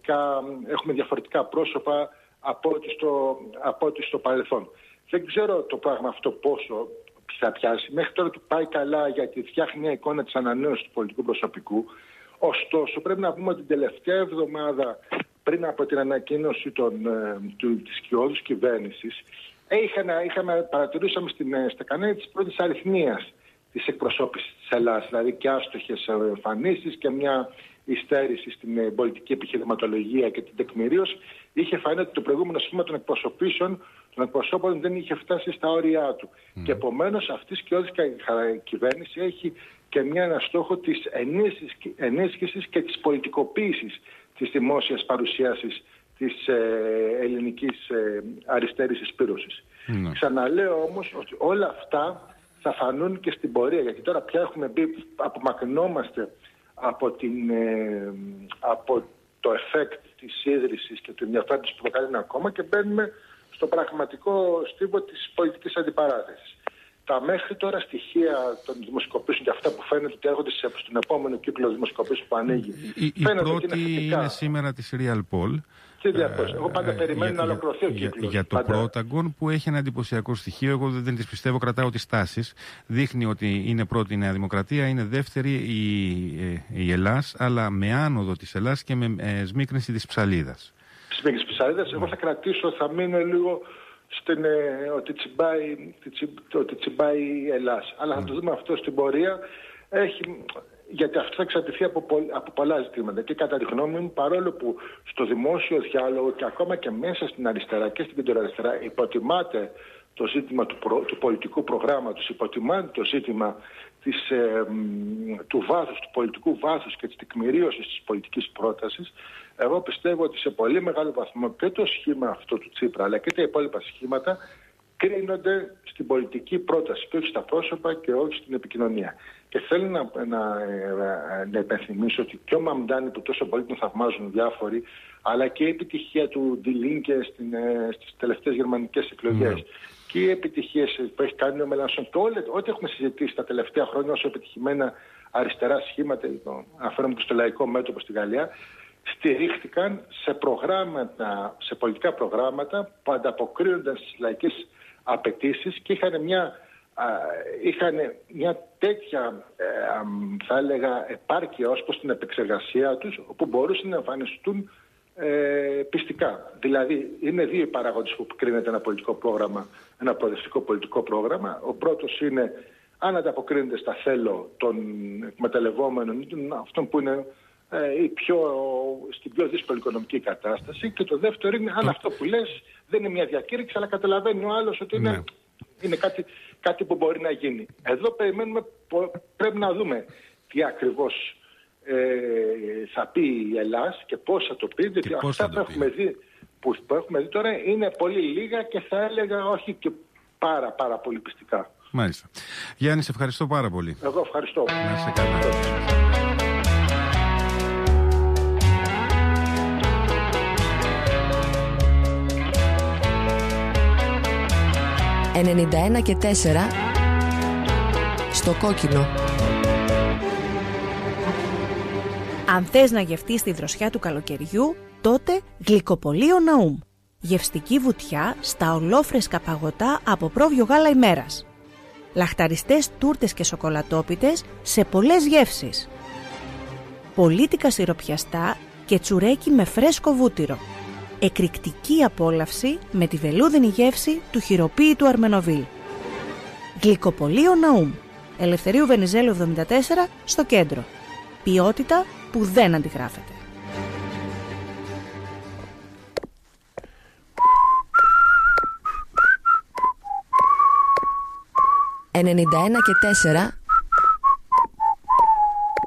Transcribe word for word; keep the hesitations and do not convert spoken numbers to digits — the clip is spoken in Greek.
διαφορετικά, έχουμε διαφορετικά πρόσωπα από ό,τι στο, από ό,τι στο παρελθόν. Δεν ξέρω το πράγμα αυτό πόσο θα πιάσει. Μέχρι τώρα του πάει καλά γιατί φτιάχνει μια εικόνα της ανανέωσης του πολιτικού προσωπικού. Ωστόσο, πρέπει να πούμε ότι την τελευταία εβδομάδα πριν από την ανακοίνωση των, του, της κοιόδους κυβέρνησης, είχαμε, είχαμε, παρατηρούσαμε στην, στα κανάλια της πρώτης αριθμίας της εκπροσώπησης της Ελλάδας, δηλαδή και άστοχες εμφανίσεις και μια υστέρηση στην πολιτική επιχειρηματολογία και την τεκμηρίωση. Είχε φανεί ότι το προηγούμενο σχήμα των εκπροσωπήσεων των εκπροσώπων δεν είχε φτάσει στα όρια του. Mm. Και επομένως αυτή η σκιώδης κυβέρνηση έχει και μια ένα στόχο της ενίσχυσης και της πολιτικοποίησης της δημόσιας παρουσίασης της ε, ελληνικής ε, αριστερής συσπήρωσης. Mm. Ξαναλέω όμως ότι όλα αυτά θα φανούν και στην πορεία, γιατί τώρα πια έχουμε μπει, απομακρυνόμαστε από, την, ε, από το effect της ίδρυσης και του ενδιαφέροντος που προκαλεί ακόμα και μπαίνουμε στο πραγματικό στίβο της πολιτικής αντιπαράθεσης. Τα μέχρι τώρα στοιχεία των δημοσκοπήσεων και αυτά που φαίνεται ότι έρχονται στον επόμενο κύκλο δημοσκοπήσεων που ανοίγει. Η, η πρώτη είναι, είναι σήμερα της Real Poll. Εγώ πάντα περιμένω να ολοκληρωθεί ο κύκλος. Για, για το Protagon που έχει ένα εντυπωσιακό στοιχείο, εγώ δεν, δεν τις πιστεύω, κρατάω τις τάσεις. Δείχνει ότι είναι πρώτη η Νέα Δημοκρατία, είναι δεύτερη η, η Ελλάς, αλλά με άνοδο της Ελλάς και με ε, σμίκρινση της Ψαλίδας. Σμίκρινση της Ψαλίδας, εγώ θα κρατήσω, θα μείνω λίγο στην, ε, ότι, τσιμπάει, ότι τσιμπάει η Ελλάς. Αλλά θα το δούμε αυτό στην πορεία. Έχει... Γιατί αυτό θα εξαρτηθεί από, πο, από πολλά ζητήματα. Και κατά τη γνώμη μου, παρόλο που στο δημόσιο διάλογο και ακόμα και μέσα στην αριστερά και στην κεντροαριστερά υποτιμάται το ζήτημα του, προ, του πολιτικού προγράμματος, υποτιμάται το ζήτημα της, ε, του βάθους, του πολιτικού βάθους και της τεκμηρίωσης της πολιτικής πρότασης, εγώ πιστεύω ότι σε πολύ μεγάλο βαθμό και το σχήμα αυτό του Τσίπρα αλλά και τα υπόλοιπα σχήματα κρίνονται στην πολιτική πρόταση και όχι στα πρόσωπα και όχι στην επικοινωνία. Και θέλω να, να, να υπενθυμίσω ότι και ο Μαμντάνη που τόσο πολύ τον θαυμάζουν διάφοροι, αλλά και η επιτυχία του Die Linke στις τελευταίες γερμανικές εκλογές mm. και οι επιτυχίες που έχει κάνει ο Μελανσόν και ό,τι έχουμε συζητήσει τα τελευταία χρόνια όσο επιτυχημένα αριστερά σχήματα, αναφέρομαι και στο λαϊκό μέτωπο στη Γαλλία, στηρίχτηκαν σε προγράμματα, σε πολιτικά προγράμματα που ανταποκρίνονταν στις λαϊκές απαιτήσεις και είχαν μια, α, είχαν μια τέτοια ε, α, θα έλεγα επάρκεια ως προς την επεξεργασία τους, όπου μπορούσαν να εμφανιστούν ε, πιστικά. Δηλαδή είναι δύο οι παράγοντες που κρίνεται ένα πολιτικό πρόγραμμα, ένα προοδευτικό πολιτικό πρόγραμμα. Ο πρώτος είναι αν ανταποκρίνεται στα θέλω των εκμεταλλευόμενων ή των αυτών που είναι ε, πιο, στην πιο δύσκολη οικονομική κατάσταση, και το δεύτερο είναι αν αυτό που λες δεν είναι μια διακήρυξη, αλλά καταλαβαίνει ο άλλος ότι είναι, ναι. είναι κάτι, κάτι που μπορεί να γίνει. Εδώ περιμένουμε, πρέπει να δούμε τι ακριβώς ε, θα πει η Ελλάς και πώς θα το πει, διότι αυτά που έχουμε, δει, που, που έχουμε δει τώρα είναι πολύ λίγα και θα έλεγα όχι και πάρα πάρα πολύ πιστικά. Μάλιστα. Γιάννη, σε ευχαριστώ πάρα πολύ. Εγώ ευχαριστώ. Να είσαι καλά. ενενήντα ένα και τέσσερα στο κόκκινο. Αν θες να γευτείς τη δροσιά του καλοκαιριού, τότε γλυκοπολείο Ναούμ. Γευστική βουτιά στα ολόφρεσκα παγωτά από πρόβιο γάλα ημέρας. Λαχταριστές τούρτες και σοκολατόπιτες σε πολλές γεύσεις. Πολίτικα σιροπιαστά και τσουρέκι με φρέσκο βούτυρο. Εκρηκτική απόλαυση με τη βελούδινη γεύση του χειροποίητου Αρμενοβίλ. Γλυκοπολείο Ναούμ. Ελευθερίου Βενιζέλου εβδομήντα τέσσερα στο κέντρο. Ποιότητα που δεν αντιγράφεται. ενενήντα ένα και τέσσερα